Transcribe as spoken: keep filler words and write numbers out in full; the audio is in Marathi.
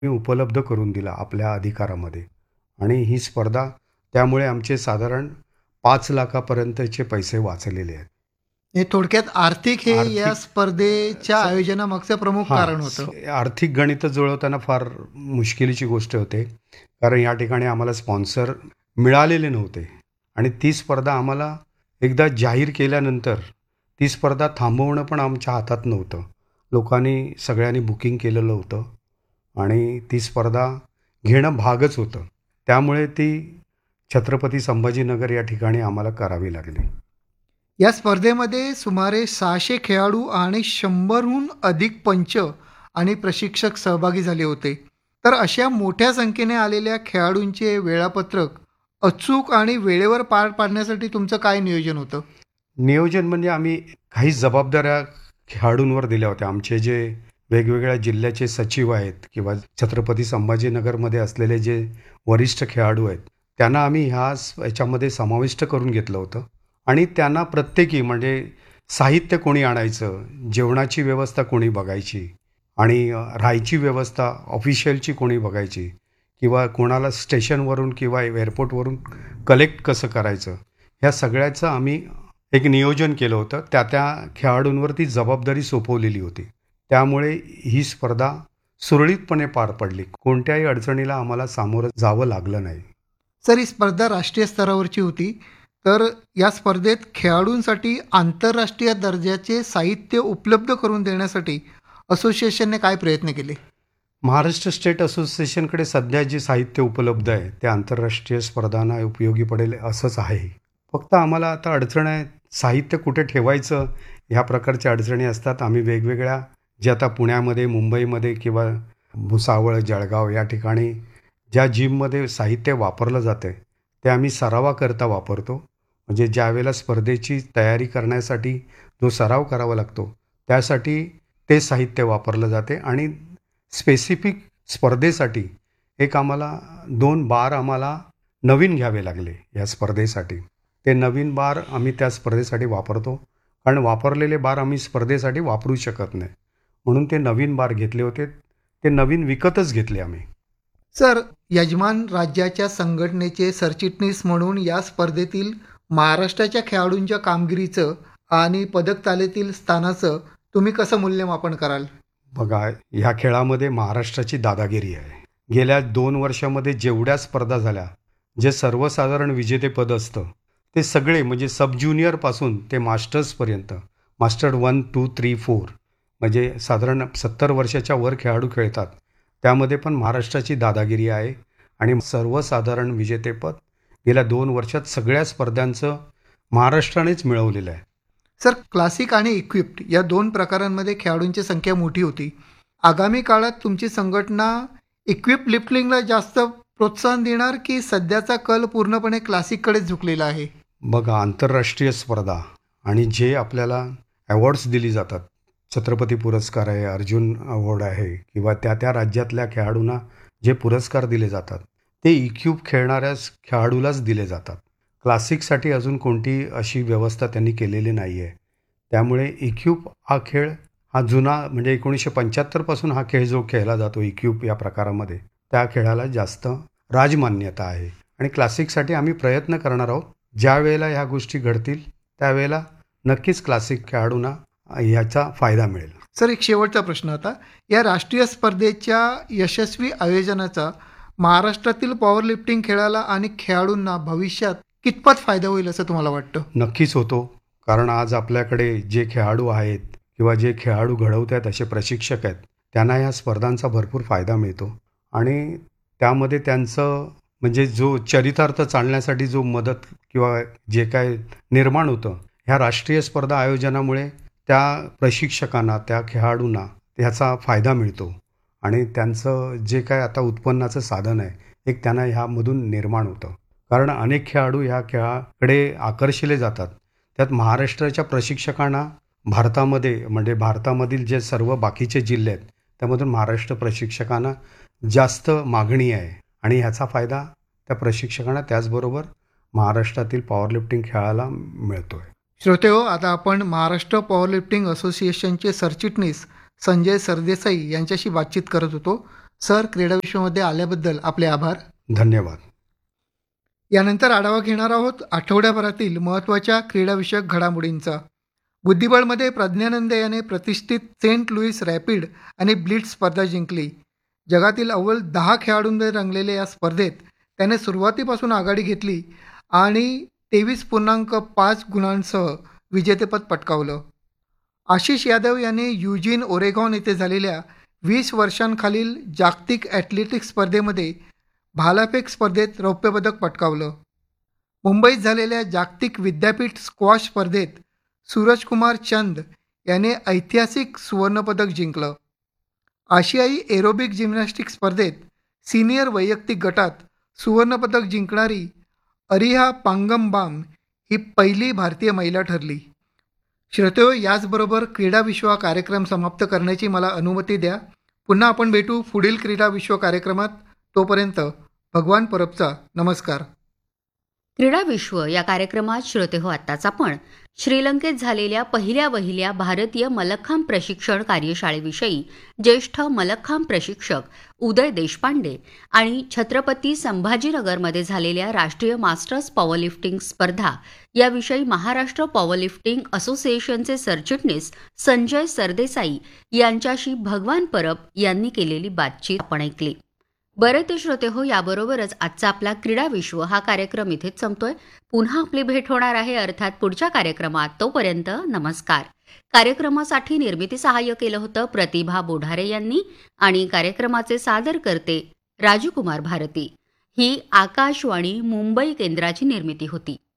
मी उपलब्ध करून दिला आपल्या अधिकारामध्ये. आणि ही स्पर्धा त्यामुळे आमचे साधारण पाच लाखापर्यंतचे पैसे वाचलेले आहेत. हे थोडक्यात आर्थिक हे या आर्थिक स्पर्धेच्या स- आयोजनामागचं प्रमुख हां, कारण होतं. स- आर्थिक गणितं जुळवताना फार मुश्किलीची गोष्ट होते. कारण या ठिकाणी आम्हाला स्पॉन्सर मिळालेले नव्हते आणि ती स्पर्धा आम्हाला एकदा जाहीर केल्यानंतर ती स्पर्धा थांबवणं पण आमच्या हातात नव्हतं. लोकांनी सगळ्यांनी बुकिंग केलेलं होतं आणि ती स्पर्धा घेणं भागच होतं. त्यामुळे ती छत्रपती संभाजीनगर या ठिकाणी आम्हाला करावी लागली. या स्पर्धेमध्ये सुमारे सहाशे खेळाडू आणि शंभरहून अधिक पंच आणि प्रशिक्षक सहभागी झाले होते. तर अशा मोठ्या संख्येने आलेल्या खेळाडूंचे वेळापत्रक अचूक आणि वेळेवर पार पाडण्यासाठी तुमचं काय नियोजन होतं? नियोजन म्हणजे आम्ही काही जबाबदाऱ्या खेळाडूंवर दिल्या होत्या. आमचे जे वेगवेगळ्या जिल्ह्याचे सचिव आहेत किंवा छत्रपती संभाजीनगरमध्ये असलेले जे वरिष्ठ खेळाडू आहेत त्यांना आम्ही ह्या स- याच्यामध्ये समाविष्ट करून घेतलं होतं आणि त्यांना प्रत्येकी म्हणजे साहित्य कोणी आणायचं, जेवणाची व्यवस्था कोणी बघायची आणि अ, राहायची व्यवस्था ऑफिशियलची कोणी बघायची किंवा कोणाला स्टेशनवरून किंवा एअरपोर्टवरून कलेक्ट कसं करायचं, ह्या सगळ्याचं आम्ही एक नियोजन केलं होतं. त्या त्या खेळाडूंवर ती जबाबदारी सोपवलेली होती. त्यामुळे ही स्पर्धा सुरळीतपणे पार पडली. कोणत्याही अडचणीला आम्हाला सामोरं जावं लागलं नाही. सर, ही स्पर्धा राष्ट्रीय स्तरावरची होती. तर या स्पर्धेत खेळाडूंसाठी आंतरराष्ट्रीय दर्जाचे साहित्य उपलब्ध करून देण्यासाठी असोसिएशनने काय प्रयत्न केले? महाराष्ट्र स्टेट असोसिएशनकडे सध्या जे साहित्य उपलब्ध आहे ते आंतरराष्ट्रीय स्पर्धांना उपयोगी पडेल असंच आहे. फक्त आम्हाला आता अडचण आहे, साहित्य कुठे ठेवायचं ह्या प्रकारच्या अडचणी असतात. आम्ही वेगवेगळ्या जे आता पुण्यामध्ये, मुंबईमध्ये किंवा भुसावळ, जळगाव या ठिकाणी ज्या जिममध्ये साहित्य वापरलं जाते ते आम्ही सरावाकरता वापरतो. म्हणजे ज्यावेळेला स्पर्धेची तयारी करण्यासाठी जो सराव करावा लागतो त्यासाठी ते साहित्य वापरलं जाते आणि स्पेसिफिक स्पर्धेसाठी एक आम्हाला दोन बार आम्हाला नवीन घ्यावे लागले या स्पर्धेसाठी. ते नवीन बार आम्ही त्या स्पर्धेसाठी वापरतो कारण वापरलेले बार आम्ही स्पर्धेसाठी वापरू शकत नाही. म्हणून ते नवीन बार घेतले होते. ते नवीन विकतच घेतले आम्ही. सर, यजमान राज्याच्या संघटनेचे सरचिटणीस म्हणून या स्पर्धेतील महाराष्ट्राच्या खेळाडूंच्या कामगिरीचं आणि पदक तालिकेतील स्थानाचं तुम्ही कसं मूल्यमापन कराल? बघा, ह्या खेळामध्ये महाराष्ट्राची दादागिरी आहे. गेल्या दोन वर्षामध्ये जेवढ्या स्पर्धा झाल्या, जे सर्वसाधारण विजेतेपद असतं ते सगळे म्हणजे सब ज्युनियरपासून ते मास्टर्सपर्यंत, master one two three four म्हणजे साधारण सत्तर वर्षाच्या वर खेळाडू खेळतात. त्यामध्ये पण महाराष्ट्राची दादागिरी आहे आणि सर्वसाधारण विजेतेपद गेल्या दोन वर्षात सगळ्या स्पर्धांचं महाराष्ट्रानेच मिळवलेलं आहे. सर, क्लासिक आणि इक्विप्ड या दोन प्रकारांमध्ये खेळाडूंची संख्या मोठी होती. आगामी काळात तुमची संघटना इक्विप लिफ्टिंगला जास्त प्रोत्साहन देणार की सध्याचा कल पूर्णपणे क्लासिककडेच झुकलेला आहे? बघा, आंतरराष्ट्रीय स्पर्धा आणि जे आपल्याला अवॉर्ड्स दिली जातात, छत्रपती पुरस्कार आहे, अर्जुन अवॉर्ड आहे किंवा त्या त्या राज्यातल्या खेळाडूंना जे पुरस्कार दिले जातात ते इक्यूब खेळणाऱ्या खेळाडूलाच दिले जातात. क्लासिकसाठी अजून कोणती अशी व्यवस्था त्यांनी केलेली नाही आहे. त्यामुळे इक्यूब हा खेळ हा जुना म्हणजे एकोणीसशे पंच्याहत्तरपासून हा खेळ जो खेळला जातो इक्यूब या प्रकारामध्ये, त्या खेळाला जास्त राजमान्यता आहे आणि क्लासिकसाठी आम्ही प्रयत्न करणार आहोत. ज्या वेळेला ह्या गोष्टी घडतील त्यावेळेला नक्कीच क्लासिक खेळाडूंना ह्याचा फायदा मिळेल. सर, एक शेवटचा प्रश्न आता. या राष्ट्रीय स्पर्धेच्या यशस्वी आयोजनाचा महाराष्ट्रातील पॉवर लिफ्टिंग खेळाला आणि खेळाडूंना भविष्यात कितपत फायदा होईल असं तुम्हाला वाटतं? नक्कीच होतो. कारण आज आपल्याकडे जे खेळाडू आहेत किंवा जे खेळाडू घडवत आहेत असे प्रशिक्षक आहेत त्यांना ह्या स्पर्धांचा भरपूर फायदा मिळतो आणि त्यामध्ये त्यांचं म्हणजे जो चरितार्थ चालण्यासाठी जो मदत किंवा जे काय निर्माण होतं ह्या राष्ट्रीय स्पर्धा आयोजनामुळे त्या प्रशिक्षकांना, त्या खेळाडूंना ह्याचा फायदा मिळतो आणि त्यांचं जे काय आता उत्पन्नाचं साधन आहे एक त्यांना ह्यामधून निर्माण होतं. कारण अनेक खेळाडू ह्या खेळाकडे आकर्षिले जातात. त्यात महाराष्ट्राच्या प्रशिक्षकांना भारतामध्ये म्हणजे भारतामधील जे सर्व बाकीचे जिल्हे आहेत त्यामधून महाराष्ट्र प्रशिक्षकांना जास्त मागणी आहे आणि ह्याचा फायदा त्या प्रशिक्षकांना त्याचबरोबर महाराष्ट्रातील पॉवर लिफ्टिंग खेळाला मिळतो आहे. श्रोतेहो, आता आपण महाराष्ट्र पॉवर लिफ्टिंग असोसिएशनचे सरचिटणीस संजय सरदेसाई यांच्याशी बातचीत करत होतो. सर, क्रीडा विश्वामध्ये आल्याबद्दल आपले आभार. धन्यवाद. यानंतर आढावा घेणार आहोत आठवड्याभरातील महत्त्वाच्या क्रीडाविषयक घडामोडींचा. बुद्धिबळमध्ये प्रज्ञानंद याने प्रतिष्ठित सेंट लुईस रॅपिड आणि ब्लिट्झ स्पर्धा जिंकली. जगातील अव्वल दहा खेळाडूंमध्ये रंगलेल्या या स्पर्धेत त्याने सुरुवातीपासून आघाडी घेतली आणि तेवीस पूर्णांक पाच गुणांसह विजेतेपद पटकावलं. आशिष यादव याने युजीन ओरेगॉन येथे झालेल्या वीस वर्षांखालील जागतिक ॲथलेटिक्स स्पर्धेमध्ये भालाफेक स्पर्धेत रौप्यपदक पटकावलं. मुंबईत झालेल्या जागतिक विद्यापीठ स्क्वॉश स्पर्धेत सूरजकुमार चंद याने ऐतिहासिक सुवर्णपदक जिंकलं. आशियाई एरोबिक जिम्नॅस्टिक स्पर्धेत सिनियर वैयक्तिक गटात सुवर्णपदक जिंकणारी अरिहा पांगमबाम ही पहिली भारतीय महिला ठरली. श्रोतेहो, याचबरोबर क्रीडा विश्व हा कार्यक्रम समाप्त करण्याची मला अनुमती द्या. पुन्हा आपण भेटू पुढील क्रीडा विश्व कार्यक्रमात. तोपर्यंत भगवान परबचा नमस्कार. क्रीडा विश्व या कार्यक्रमात श्रोते हो, आत्ताच आपण श्रीलंकेत झालेल्या पहिल्या वहिल्या भारतीय मल्लखांब प्रशिक्षण कार्यशाळेविषयी ज्येष्ठ मल्लखांब प्रशिक्षक उदय देशपांडे आणि छत्रपती संभाजीनगरमध्ये झालेल्या राष्ट्रीय मास्टर्स पॉवरलिफ्टिंग स्पर्धा याविषयी महाराष्ट्र पॉवरलिफ्टिंग असोसिएशनचे सरचिटणीस संजय सरदेसाई यांच्याशी भगवान परब यांनी केलेली बातचीत आपण ऐकली. बरं ते श्रोते हो, याबरोबरच आजचा आपला क्रीडा विश्व हा कार्यक्रम इथेच संपतोय. पुन्हा आपली भेट होणार आहे अर्थात पुढच्या कार्यक्रमात. तोपर्यंत नमस्कार. कार्यक्रमासाठी निर्मिती सहाय्य केलं होतं प्रतिभा बोढारे यांनी आणि कार्यक्रमाचे सादर करते राजकुमार भारती. ही आकाशवाणी मुंबई केंद्राची निर्मिती होती.